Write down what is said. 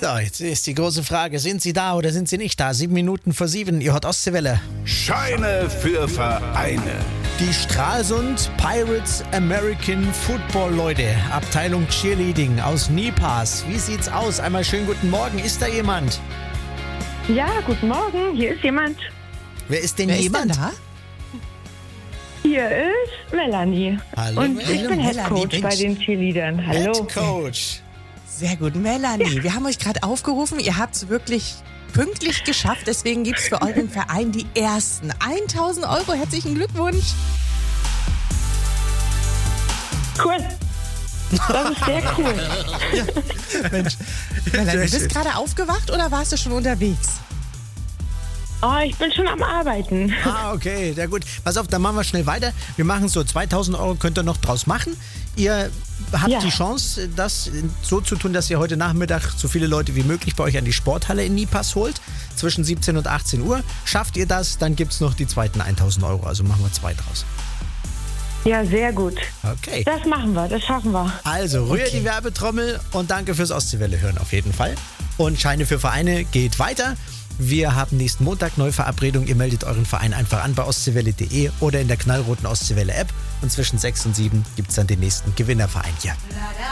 So, jetzt ist die große Frage, sind Sie da oder sind Sie nicht da? 7:07, ihr hört Ostseewelle. Scheine für Vereine. Die Stralsund Pirates American Football Leute, Abteilung Cheerleading aus Niepass. Wie sieht's aus? Einmal schönen guten Morgen. Ist da jemand? Ja, guten Morgen. Hier ist jemand. Wer ist denn Wer jemand? ist denn da? Hier ist Melanie. Hallo, Und ich bin Melanie, Headcoach Mensch. bei den Cheerleadern. Hallo. Head Coach. Sehr gut, Melanie. Wir haben euch gerade aufgerufen. Ihr habt es wirklich pünktlich geschafft. Deswegen gibt es für euren Verein die ersten 1.000 Euro. Herzlichen Glückwunsch. Cool. Das ist sehr cool. Mensch, Melanie, du bist gerade aufgewacht oder warst du schon unterwegs? Oh, ich bin schon am Arbeiten. Okay, sehr gut. Pass auf, dann machen wir schnell weiter. Wir machen so 2.000 Euro, könnt ihr noch draus machen. Ihr habt Ja. die Chance, das so zu tun, dass ihr heute Nachmittag so viele Leute wie möglich bei euch an die Sporthalle in Niepass holt. Zwischen 17 und 18 Uhr. Schafft ihr das, dann gibt es noch die zweiten 1.000 Euro. Also machen wir 2 draus. Ja, sehr gut. Okay. Das machen wir, das schaffen wir. Also, rühr die Werbetrommel und danke fürs Ostseewelle hören auf jeden Fall. Und Scheine für Vereine geht weiter. Wir haben nächsten Montag neue Verabredung. Ihr meldet euren Verein einfach an bei ostseewelle.de oder in der knallroten Ostseewelle App. Und zwischen 6 und 7 gibt es dann den nächsten Gewinnerverein hier.